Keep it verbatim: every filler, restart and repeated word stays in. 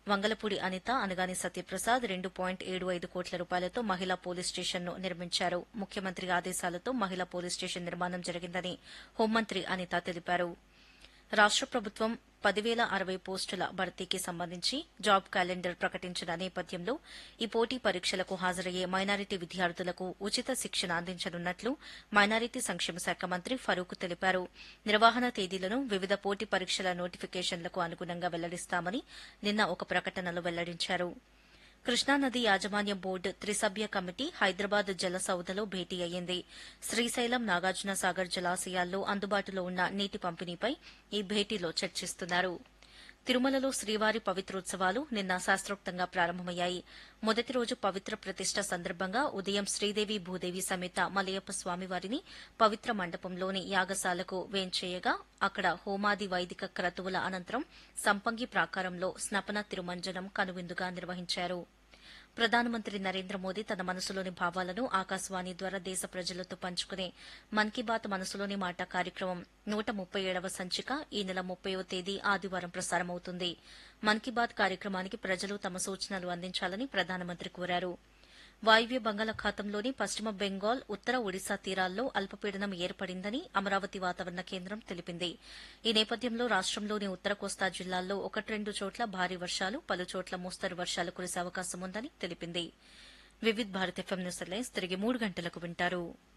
వంగలపూడి అనిత, అనగాని సత్యప్రసాద్ రెండు పాయింట్ ఏడు ఐదు కోట్ల రూపాయలతో మహిళా పోలీస్ స్టేషన్ను నిర్మించారు. ముఖ్యమంత్రి ఆదేశాలతో మహిళా పోలీస్ స్టేషన్ నిర్మాణం జరిగిందని హోంమంత్రి అనిత తెలిపారు. రాష్ట ప్రభుత్వం పదివేల అరవై పోస్టుల భర్తీకి సంబంధించి జాబ్ క్యాలెండర్ ప్రకటించిన నేపథ్యంలో ఈ పోటీ పరీక్షలకు హాజరయ్యే మైనారిటీ విద్యార్థులకు ఉచిత శిక్షణ అందించనున్నట్లు మైనారిటీ సంక్షేమ శాఖ మంత్రి ఫరూక్ తెలిపారు. నిర్వహణ తేదీలను వివిధ పోటీ పరీక్షల నోటిఫికేషన్లకు అనుగుణంగా వెల్లడిస్తామని నిన్న ఒక ప్రకటనలో వెల్లడించారు. కృష్ణానది యాజమాన్య బోర్డు త్రిసభ్య కమిటీ హైదరాబాద్ జలసౌధలో భేటీ అయ్యింది. శ్రీశైలం, నాగార్జున సాగర్ జలాశయాల్లో అందుబాటులో ఉన్న నీటి పంపిణీపై ఈ భేటీలో చర్చిస్తున్నారు. తిరుమలలో శ్రీవారి పవిత్రోత్సవాలు నిన్న శాస్త్రోక్తంగా ప్రారంభమయ్యాయి. మొదటి రోజు పవిత్ర ప్రతిష్ట సందర్భంగా ఉదయం శ్రీదేవి భూదేవి సమేత మలయప్ప స్వామివారిని పవిత్ర మండపంలోని యాగశాలకు వేంచేయగా అక్కడ హోమాది వైదిక క్రతువుల అనంతరం సంపంగి ప్రాకారంలో స్నపన తిరుమంజనం కనువిందుగా నిర్వహించారు. ప్రధానమంత్రి నరేంద్ర మోదీ తన మనసులోని భావాలను ఆకాశవాణి ద్వారా దేశ ప్రజలతో పంచుకునే మన్ కీ బాత్ మనసులోని మాట కార్యక్రమం నూట ముప్పై ఏడవ సంచిక ఈ నెల ముప్పైవ తేదీ ఆదివారం ప్రసారమవుతుంది. మన్ కీ బాత్ కార్యక్రమానికి ప్రజలు తమ సూచనలు అందించాలని ప్రధానమంత్రి కోరారు. వాయువ్య బంగాళాఖాతంలోని పశ్చిమ బెంగాల్, ఉత్తర ఒడిశా తీరాల్లో అల్పపీడనం ఏర్పడిందని అమరావతి వాతావరణ కేంద్రం తెలిపింది. ఈ నేపథ్యంలో రాష్టంలోని ఉత్తర కోస్తా జిల్లాల్లో ఒకటి రెండు చోట్ల భారీ వర్షాలు, పలుచోట్ల మోస్తరు వర్షాలు కురిసే అవకాశం ఉందని తెలిపింది. Vividh Bharat FM news headlines తిరిగి మూడు గంటలకు వింటారు.